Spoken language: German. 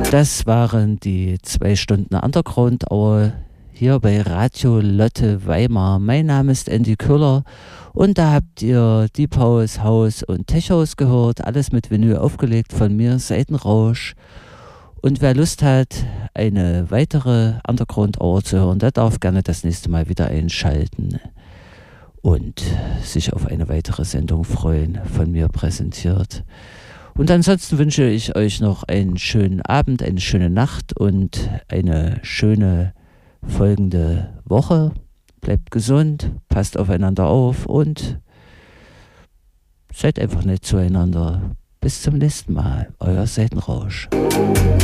Das waren die 2 Stunden Underground Hour hier bei Radio Lotte Weimar. Mein Name ist Andy Köhler und da habt ihr Deep House, House und Tech House gehört. Alles mit Vinyl aufgelegt von mir, Seitenrausch. Und wer Lust hat, eine weitere Underground Hour zu hören, der darf gerne das nächste Mal wieder einschalten und sich auf eine weitere Sendung freuen, von mir präsentiert. Und ansonsten wünsche ich euch noch einen schönen Abend, eine schöne Nacht und eine schöne folgende Woche. Bleibt gesund, passt aufeinander auf und seid einfach nett zueinander. Bis zum nächsten Mal, euer Seitenrausch.